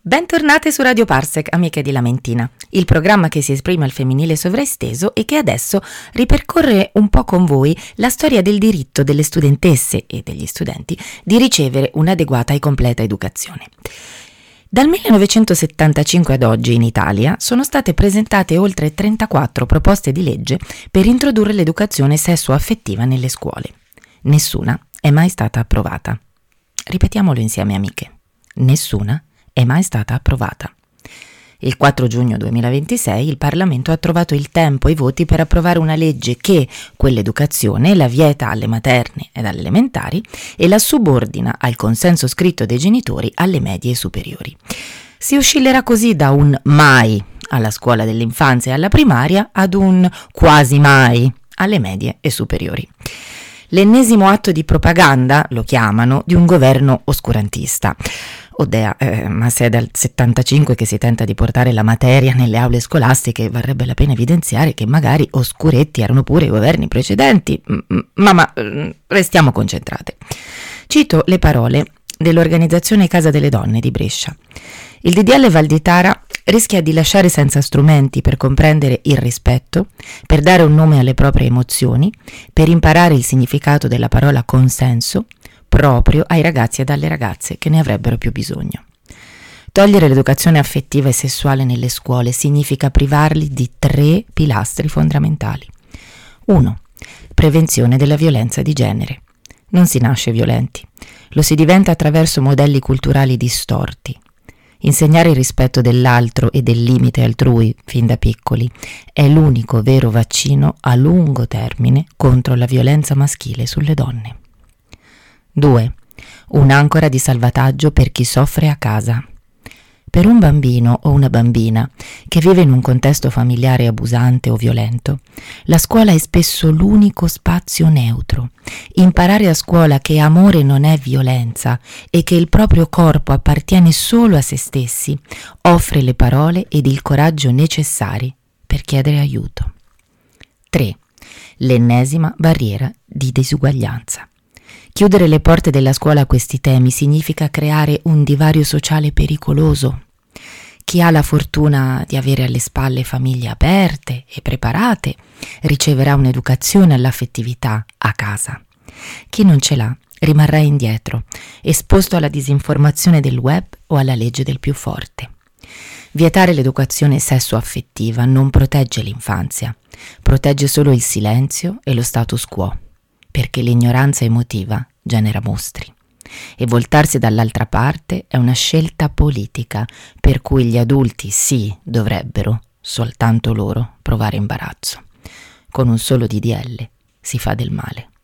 Bentornate su Radio Parsec, amiche di Lamentina, il programma che si esprime al femminile sovraesteso e che adesso ripercorre un po' con voi la storia del diritto delle studentesse e degli studenti di ricevere un'adeguata e completa educazione. Dal 1975 ad oggi in Italia sono state presentate oltre 34 proposte di legge per introdurre l'educazione sessuo-affettiva nelle scuole. Nessuna è mai stata approvata. Ripetiamolo insieme, amiche. Nessuna è mai stata approvata. Il 4 giugno 2026 il Parlamento ha trovato il tempo e i voti per approvare una legge che quell'educazione la vieta alle materne ed alle elementari e la subordina al consenso scritto dei genitori alle medie e superiori. Si oscillerà così da un mai alla scuola dell'infanzia e alla primaria ad un quasi mai alle medie e superiori. L'ennesimo atto di propaganda, lo chiamano, di un governo oscurantista. Odea, ma se è dal 75 che si tenta di portare la materia nelle aule scolastiche, varrebbe la pena evidenziare che magari oscuretti erano pure i governi precedenti, ma restiamo concentrate. Cito le parole dell'organizzazione Casa delle Donne di Brescia. Il DDL Valditara rischia di lasciare senza strumenti per comprendere il rispetto, per dare un nome alle proprie emozioni, per imparare il significato della parola consenso, proprio ai ragazzi ed alle ragazze che ne avrebbero più bisogno. Togliere l'educazione affettiva e sessuale nelle scuole significa privarli di 3 pilastri fondamentali. 1. Prevenzione della violenza di genere. Non si nasce violenti, lo si diventa attraverso modelli culturali distorti. Insegnare il rispetto dell'altro e del limite altrui fin da piccoli è l'unico vero vaccino a lungo termine contro la violenza maschile sulle donne. 2. Un'ancora di salvataggio per chi soffre a casa. Per un bambino o una bambina che vive in un contesto familiare abusante o violento, la scuola è spesso l'unico spazio neutro. Imparare a scuola che amore non è violenza e che il proprio corpo appartiene solo a se stessi offre le parole ed il coraggio necessari per chiedere aiuto. 3. L'ennesima barriera di disuguaglianza. Chiudere le porte della scuola a questi temi significa creare un divario sociale pericoloso. Chi ha la fortuna di avere alle spalle famiglie aperte e preparate riceverà un'educazione all'affettività a casa. Chi non ce l'ha rimarrà indietro, esposto alla disinformazione del web o alla legge del più forte. Vietare l'educazione sessuo-affettiva non protegge l'infanzia, protegge solo il silenzio e lo status quo, perché l'ignoranza emotiva genera mostri. E voltarsi dall'altra parte è una scelta politica per cui gli adulti sì dovrebbero, soltanto loro, provare imbarazzo. Con un solo DDL si fa del male.